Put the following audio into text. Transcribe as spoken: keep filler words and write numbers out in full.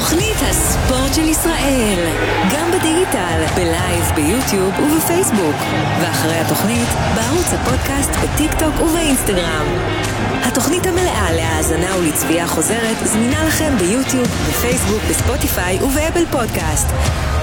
תוכנית הספורט של ישראל, גם בדיגיטל, בלייב, ביוטיוב ובפייסבוק, ואחרי התוכנית בערוץ הפודקאסט, בטיק טוק ובאינסטגרם. התוכנית המלאה להאזנה ולצפייה חוזרת זמינה לכם ביוטיוב, בפייסבוק, בספוטיפיי ובאפל פודקאסט.